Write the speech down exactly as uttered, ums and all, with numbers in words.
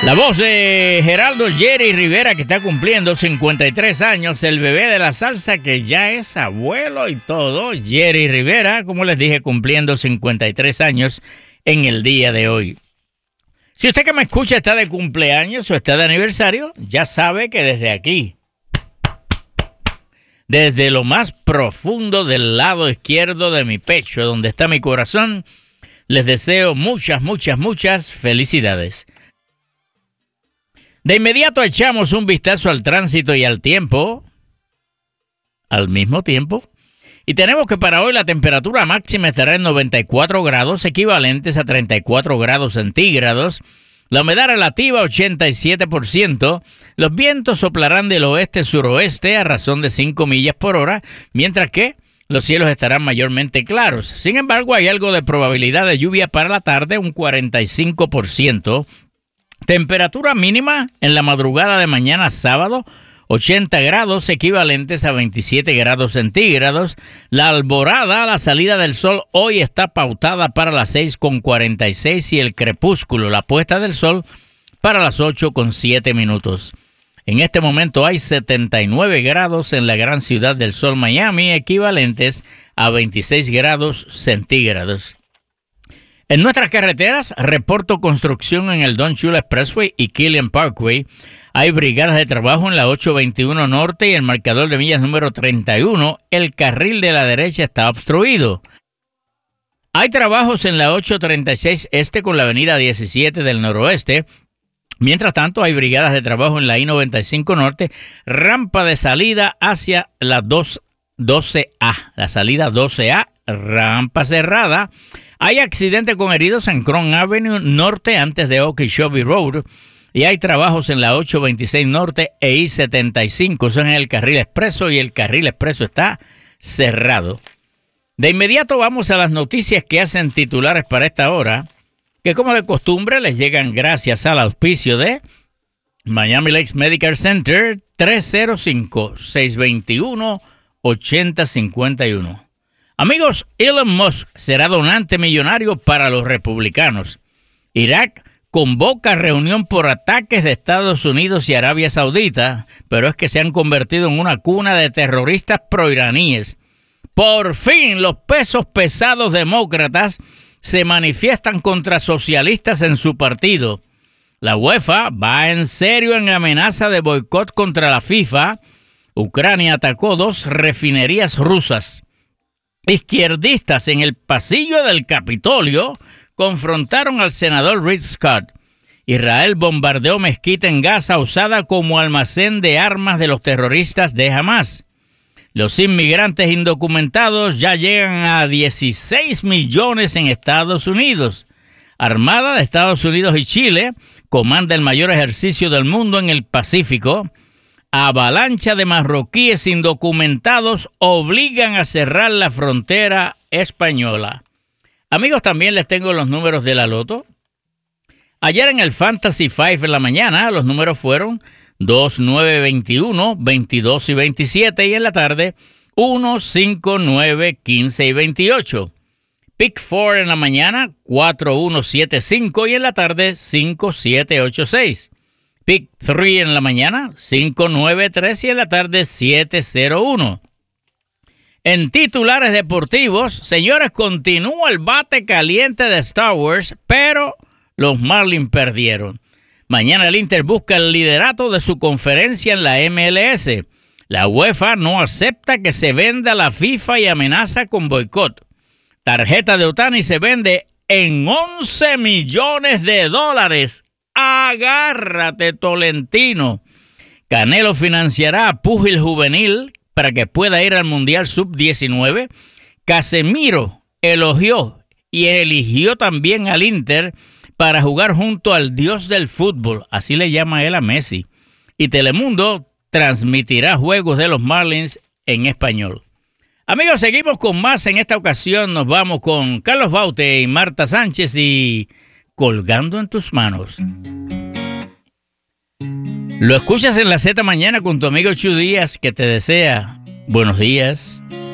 La voz de Geraldo Jerry Rivera, que está cumpliendo cincuenta y tres años, el bebé de la salsa que ya es abuelo y todo. Jerry Rivera, como les dije, cumpliendo cincuenta y tres años en el día de hoy. Si usted que me escucha está de cumpleaños o está de aniversario, ya sabe que desde aquí, desde lo más profundo del lado izquierdo de mi pecho, donde está mi corazón, les deseo muchas, muchas, muchas felicidades. De inmediato echamos un vistazo al tránsito y al tiempo, al mismo tiempo, y tenemos que para hoy la temperatura máxima estará en noventa y cuatro grados, equivalentes a treinta y cuatro grados centígrados, la humedad relativa ochenta y siete por ciento, los vientos soplarán del oeste-suroeste a razón de cinco millas por hora, mientras que los cielos estarán mayormente claros. Sin embargo, hay algo de probabilidad de lluvia para la tarde, un cuarenta y cinco por ciento. Temperatura mínima en la madrugada de mañana sábado, ochenta grados equivalentes a veintisiete grados centígrados. La alborada, la salida del sol, hoy está pautada para las seis con cuarenta y seis y el crepúsculo, la puesta del sol, para las ocho con siete minutos. En este momento hay setenta y nueve grados en la gran ciudad del sol Miami, equivalentes a veintiséis grados centígrados. En nuestras carreteras, reporto construcción en el Don Chula Expressway y Killian Parkway. Hay brigadas de trabajo en la ocho veintiuno Norte y el marcador de millas número treinta y uno. El carril de la derecha está obstruido. Hay trabajos en la ocho treinta y seis Este con la avenida diecisiete del Noroeste. Mientras tanto, hay brigadas de trabajo en la I noventa y cinco Norte, rampa de salida hacia la doce A. La salida doce A, rampa cerrada. Hay accidente con heridos en Cron Avenue Norte antes de Okeechobee Road y hay trabajos en la ocho veintiséis Norte e I setenta y cinco. Son en el carril expreso y el carril expreso está cerrado. De inmediato vamos a las noticias que hacen titulares para esta hora, que como de costumbre les llegan gracias al auspicio de Miami Lakes Medical Center, tres cero cinco, seis dos uno, ocho cero cinco uno. Amigos, Elon Musk será donante millonario para los republicanos. Irak convoca reunión por ataques de Estados Unidos y Arabia Saudita, pero es que se han convertido en una cuna de terroristas proiraníes. Por fin, los pesos pesados demócratas se manifiestan contra socialistas en su partido. La UEFA va en serio en amenaza de boicot contra la FIFA. Ucrania atacó dos refinerías rusas. Izquierdistas en el pasillo del Capitolio confrontaron al senador Rick Scott. Israel bombardeó mezquita en Gaza usada como almacén de armas de los terroristas de Hamas. Los inmigrantes indocumentados ya llegan a dieciséis millones en Estados Unidos. Armada de Estados Unidos y Chile comanda el mayor ejercicio del mundo en el Pacífico. Avalancha de marroquíes indocumentados obligan a cerrar la frontera española. Amigos, también les tengo los números de la loto. Ayer en el Fantasy cinco en la mañana los números fueron dos, nueve, veintiuno, veintidós y veintisiete y en la tarde uno, cinco, nueve, quince y veintiocho. Pick cuatro en la mañana cuatro, uno, siete, cinco y en la tarde cinco, siete, ocho, seis. Pick tres en la mañana, cinco nueve tres y en la tarde siete cero uno. En titulares deportivos, señores, continúa el bate caliente de Star Wars, pero los Marlins perdieron. Mañana el Inter busca el liderato de su conferencia en la M L S. La UEFA no acepta que se venda la FIFA y amenaza con boicot. Tarjeta de Ohtani se vende en once millones de dólares. Agárrate, Tolentino. Canelo financiará a Púgil Juvenil para que pueda ir al Mundial sub diecinueve. Casemiro elogió y eligió también al Inter para jugar junto al dios del fútbol, así le llama él a Messi. Y Telemundo transmitirá juegos de los Marlins en español. Amigos, seguimos con más. En esta ocasión nos vamos con Carlos Baute y Marta Sánchez y Colgando en tus manos. Lo escuchas en la Z Mañana con tu amigo Chu Díaz, que te desea buenos días.